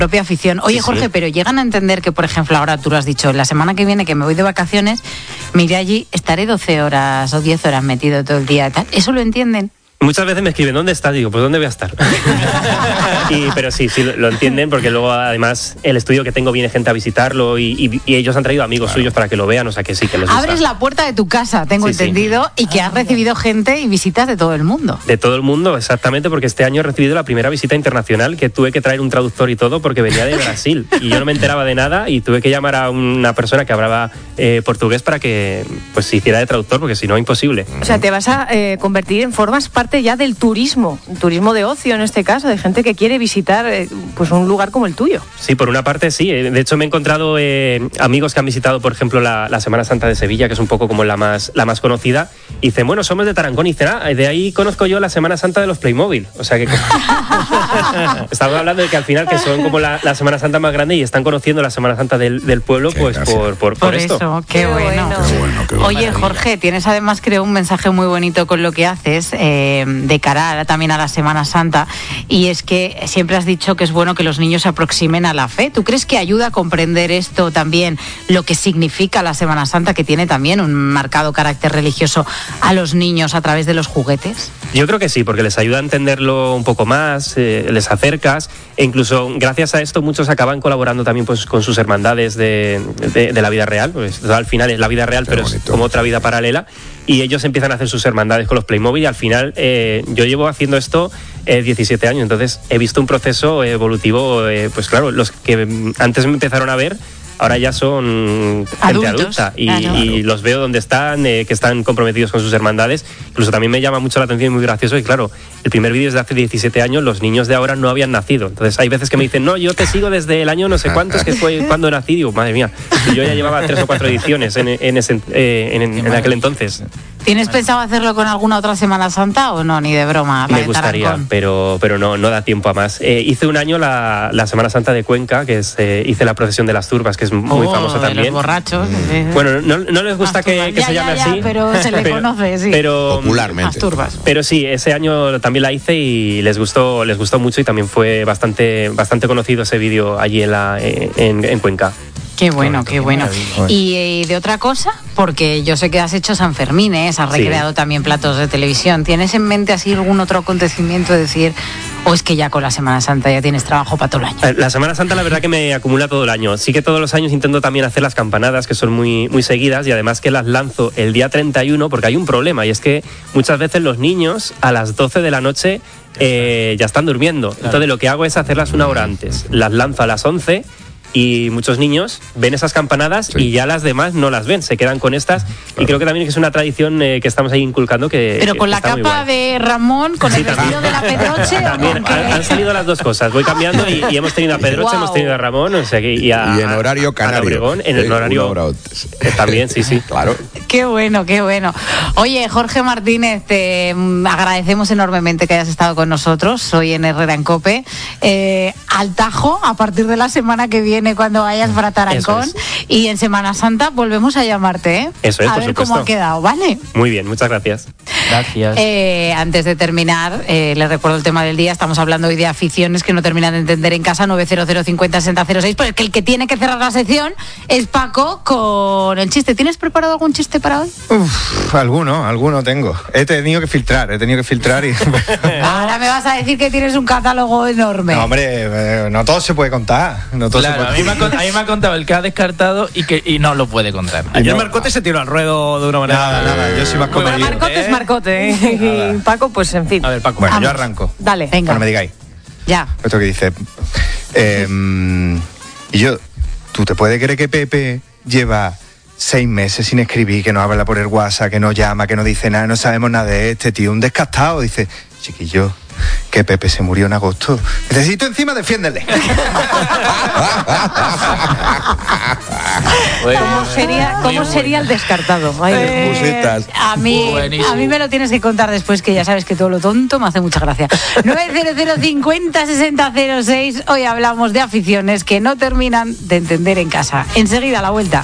propia afición. Oye, Sí, Jorge, sí. pero llegan a entender que, por ejemplo, ahora tú lo has dicho, la semana que viene que me voy de vacaciones, me iré allí, estaré 12 horas o 10 horas metido todo el día. Tal. ¿Eso lo entienden? Muchas veces me escriben, ¿dónde estás? Digo, pues ¿dónde voy a estar? Pero sí, lo entienden, porque luego además el estudio que tengo viene gente a visitarlo y ellos han traído amigos suyos para que lo vean, o sea que sí, que les gusta. Abres la puerta de tu casa, tengo Sí, sí. entendido, y que has recibido gente y visitas de todo el mundo. De todo el mundo, exactamente, porque este año he recibido la primera visita internacional, que tuve que traer un traductor y todo porque venía de Brasil y yo no me enteraba de nada y tuve que llamar a una persona que hablaba portugués para que pues se hiciera de traductor, porque si no, imposible. O sea, te vas a convertir en formas parte ya del turismo de ocio en este caso, de gente que quiere visitar pues un lugar como el tuyo. Sí, por una parte sí. De hecho, me he encontrado amigos que han visitado, por ejemplo, la Semana Santa de Sevilla, que es un poco como la más conocida, y dicen, bueno, somos de Tarancón, y dicen, de ahí conozco yo la Semana Santa de los Playmobil. O sea que estamos hablando de que al final que son como la Semana Santa más grande y están conociendo la Semana Santa del pueblo, pues por esto. Eso, qué bueno. Qué bueno. Oye, Jorge, tienes además, creo, un mensaje muy bonito con lo que haces de cara también a la Semana Santa, y es que siempre has dicho que es bueno que los niños se aproximen a la fe. ¿Tú crees que ayuda a comprender esto también, lo que significa la Semana Santa, que tiene también un marcado carácter religioso, a los niños a través de los juguetes? Yo creo que sí, porque les ayuda a entenderlo un poco más, les acercas, e incluso gracias a esto muchos acaban colaborando también pues con sus hermandades de la vida real, pues al final es la vida real, pero es como otra vida paralela, y ellos empiezan a hacer sus hermandades con los Playmobil, y al final yo llevo haciendo esto 17 años, entonces he visto un proceso evolutivo, pues claro, los que antes me empezaron a ver, ahora ya son gente adulta y los veo donde están, que están comprometidos con sus hermandades. Incluso también me llama mucho la atención y muy gracioso que, claro, el primer vídeo es de hace 17 años, los niños de ahora no habían nacido. Entonces hay veces que me dicen, no, yo te sigo desde el año no sé cuántos, que fue cuando nací. Digo, madre mía, yo ya llevaba 3 o 4 ediciones en aquel entonces. ¿Tienes pensado hacerlo con alguna otra Semana Santa o no, ni de broma? Me gustaría, pero no da tiempo a más. Hice un año la Semana Santa de Cuenca, que es hice la procesión de las turbas, que es muy famosa también. Los borrachos. Bueno, no les gusta que se llame así. Pero se le conoce, sí. Popularmente. Las turbas. Pero sí, ese año también la hice y les gustó mucho, y también fue bastante conocido ese vídeo allí en Cuenca. Qué bueno, qué bueno. ¿Y de otra cosa? Porque yo sé que has hecho San Fermín, has recreado también platos de televisión. ¿Tienes en mente así algún otro acontecimiento de decir, o es que ya con la Semana Santa ya tienes trabajo para todo el año? La Semana Santa la verdad que me acumula todo el año. Sí que todos los años intento también hacer las campanadas, que son muy, muy seguidas, y además que las lanzo el día 31, porque hay un problema, y es que muchas veces los niños a las 12 de la noche ya están durmiendo. Claro. Entonces lo que hago es hacerlas una hora antes. Las lanzo a las 11 y muchos niños ven esas campanadas y ya las demás no las ven, se quedan con estas, y creo que también es una tradición que estamos ahí inculcando, que pero con la capa de Ramón, con el vestido de la Pedroche. También han salido las dos cosas, voy cambiando y hemos tenido a Pedroche, hemos tenido a Ramón, o sea, y en horario canario, Obregón, en el horario también, sí, claro. Qué bueno, qué bueno. Oye, Jorge Martínez, te agradecemos enormemente que hayas estado con nosotros hoy en Herrera en COPE. Al tajo, a partir de la semana que viene, cuando vayas para Tarancón, y en Semana Santa volvemos a llamarte, ¿eh? Eso es, a ver cómo ha quedado, ¿vale? Muy bien, muchas gracias. Gracias. Antes de terminar, les recuerdo el tema del día. Estamos hablando hoy de aficiones que no terminan de entender en casa. 900506006. Pues el que tiene que cerrar la sección es Paco con el chiste. ¿Tienes preparado algún chiste para hoy? Alguno tengo. He tenido que filtrar y... Ahora me vas a decir que tienes un catálogo enorme. No, hombre, no todo se puede contar. No todo claro, se puede... a mí me ha contado el que ha descartado y no lo puede contar. Ayer Marcote se tiró al ruedo de una manera... Nada, yo soy más Bueno, Marcote es Marcote, y Paco, pues en fin. A ver, Paco. Bueno, yo arranco. Dale. Venga. Cuando me digáis. Ya. Esto que dice... y yo... ¿Tú te puedes creer que Pepe lleva 6 meses sin escribir, que no habla por el WhatsApp, que no llama, que no dice nada, no sabemos nada de este tío? Un descastado. Dice, chiquillo, que Pepe se murió en agosto. Necesito encima, defiéndele. ¿Cómo sería el descartado? A mí me lo tienes que contar después, que ya sabes que todo lo tonto me hace mucha gracia. 900506006. Hoy hablamos de aficiones que no terminan de entender en casa. Enseguida, a la vuelta.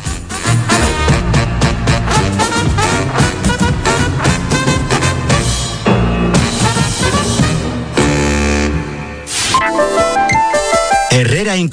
Herrera en